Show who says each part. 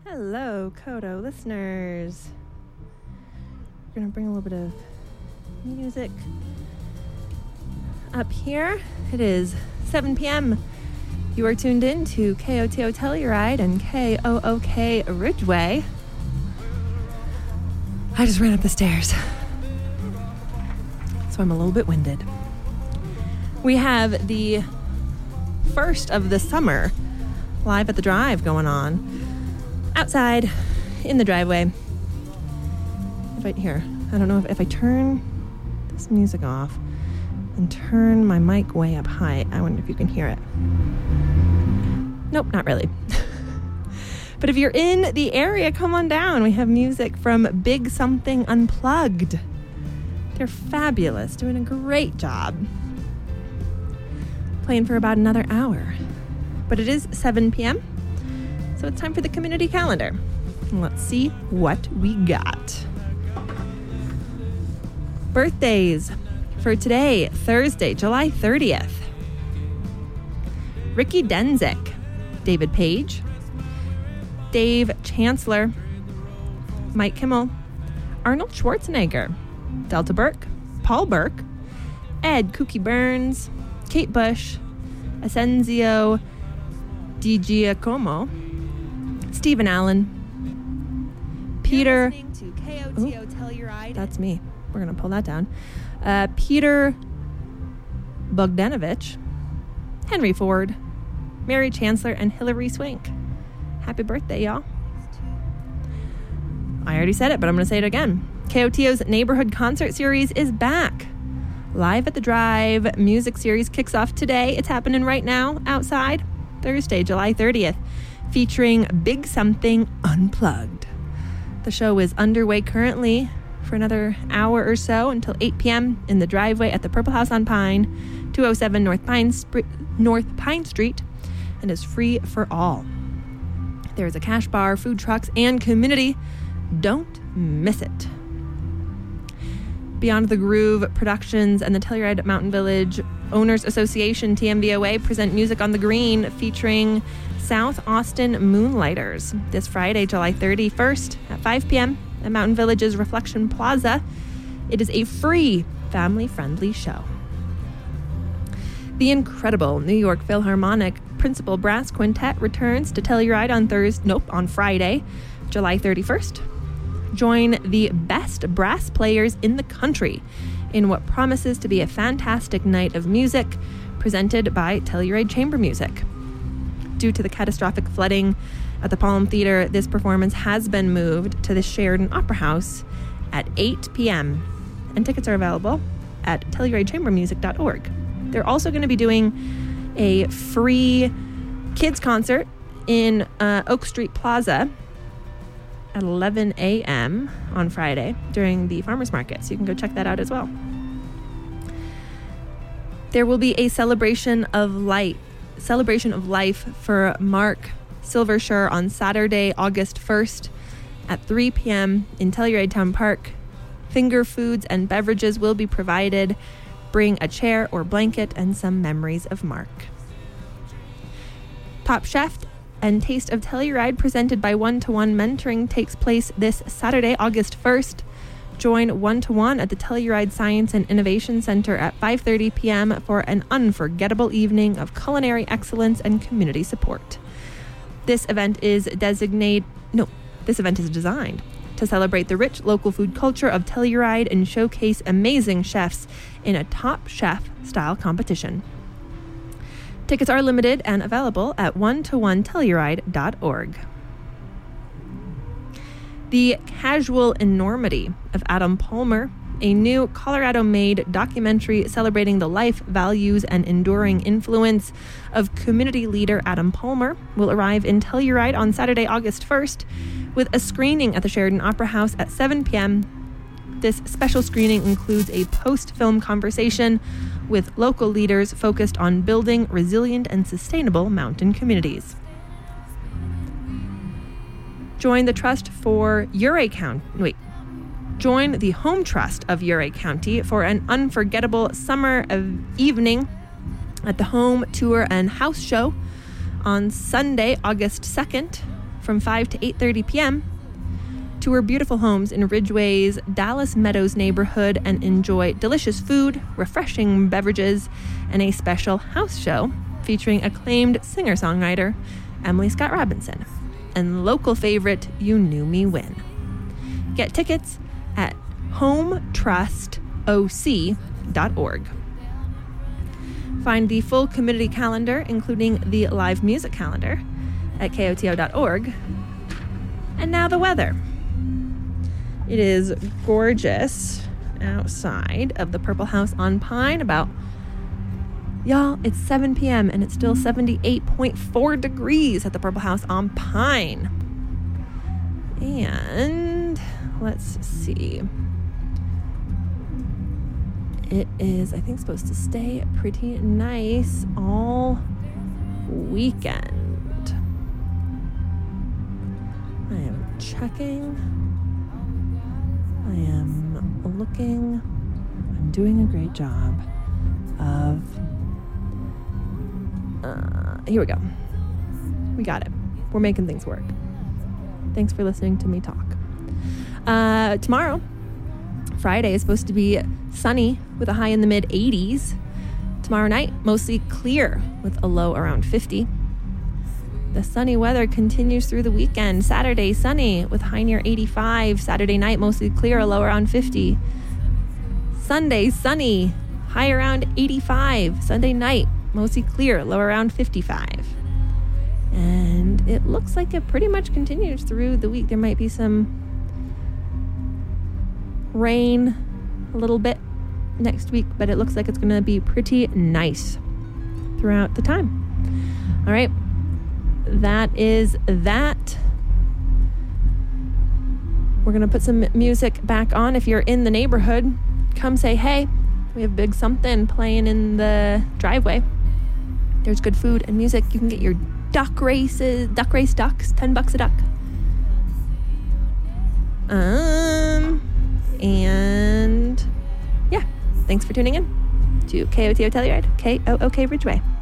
Speaker 1: Hello, Kodo listeners. We're going to bring a little bit of music up here. It is 7 p.m. You are tuned in to KOTO Telluride and KOOK Ridgeway. I just ran up the stairs, so I'm a little bit winded. We have the first of the summer Live at the Drive going on outside in the driveway. I don't know if I turn this music off and turn my mic way up high, I wonder if you can hear it. Nope, not really. But if you're in the area, come on down. We have music from Big Something Unplugged. They're fabulous, doing a great job. Playing for about another hour. But it is 7 p.m., so it's time for the community calendar. Let's see what we got. Birthdays for today, Thursday, July 30th. Ricky Denzik, David Page, Dave Chancellor, Mike Kimmel, Arnold Schwarzenegger, Delta Burke, Paul Burke, Ed Kooky Burns, Kate Bush, Ascensio Di Giacomo, Stephen Allen, Peter. You're listening to KOTO Telluride. That's me. We're going to pull that down. Peter Bogdanovich, Henry Ford, Mary Chancellor, and Hillary Swank. Happy birthday, y'all. I already said it, but I'm going to say it again. KOTO's Neighborhood Concert Series is back. Live at the Drive music series kicks off today. It's happening right now outside, Thursday, July 30th, featuring Big Something Unplugged. The show is underway currently for another hour or so until 8 p.m. in the driveway at the Purple House on Pine, 207 North Pine Street, and is free for all. There's a cash bar, food trucks, and community. Don't miss it. Beyond the Groove Productions and the Telluride Mountain Village Owners Association, TMVOA, present Music on the Green featuring South Austin Moonlighters this Friday, July 31st at 5 p.m. at Mountain Village's Reflection Plaza. It is a free, family-friendly show. The incredible New York Philharmonic Principal Brass Quintet returns to Telluride on Friday, July 31st. Join the best brass players in the country in what promises to be a fantastic night of music presented by Telluride Chamber Music. Due to the catastrophic flooding at the Palm Theater, this performance has been moved to the Sheridan Opera House at 8 p.m. and tickets are available at TellurideChamberMusic.org. They're also going to be doing a free kids concert in Oak Street Plaza at 11 a.m. on Friday during the farmers market, so you can go check that out as well. There will be a celebration of life for Mark Silversher on Saturday, August 1st at 3 p.m. in Telluride Town Park. Finger foods and beverages will be provided. Bring a chair or blanket and some memories of Mark. Top Chef and Taste of Telluride, presented by One-to-One Mentoring, takes place this Saturday, August 1st. Join One-to-One at the Telluride Science and Innovation Center at 5:30 p.m. for an unforgettable evening of culinary excellence and community support. This event is designed to celebrate the rich local food culture of Telluride and showcase amazing chefs in a Top Chef-style competition. Tickets are limited and available at one-to-one-telluride.org. The Casual Enormity of Adam Palmer, a new Colorado-made documentary celebrating the life, values, and enduring influence of community leader Adam Palmer, will arrive in Telluride on Saturday, August 1st, with a screening at the Sheridan Opera House at 7 p.m. This special screening includes a post-film conversation with local leaders focused on building resilient and sustainable mountain communities. Join the Home Trust of Ouray County for an unforgettable summer evening at the Home Tour and House Show on Sunday, August 2nd from 5 to 8:30 p.m. Tour beautiful homes in Ridgeway's Dallas Meadows neighborhood and enjoy delicious food, refreshing beverages, and a special house show featuring acclaimed singer-songwriter Emily Scott Robinson and local favorite You Knew Me When. Get tickets at hometrustoc.org. Find the full community calendar, including the live music calendar, at koto.org. And now the weather. It is gorgeous outside of the Purple House on Pine. Y'all, it's 7 p.m. and it's still 78.4 degrees at the Purple House on Pine. And let's see. It is, I think, supposed to stay pretty nice all weekend. I am checking. I am looking. I'm doing a great job of... here we go. We got it. We're making things work. Thanks for listening to me talk. Tomorrow, Friday, is supposed to be sunny with a high in the mid-80s. Tomorrow night, mostly clear with a low around 50. The sunny weather continues through the weekend. Saturday, sunny with high near 85. Saturday night, mostly clear, a low around 50. Sunday, sunny, high around 85. Sunday night, mostly clear, low around 55. And it looks like it pretty much continues through the week. There might be some rain a little bit next week, but it looks like it's going to be pretty nice throughout the time. All right. That is that. We're going to put some music back on. If you're in the neighborhood, come say hey. We have big something playing in the driveway. There's good food and music. You can get your duck race ducks, $10 a duck. And yeah, thanks for tuning in to KOTO Telluride, KOOK Ridgeway.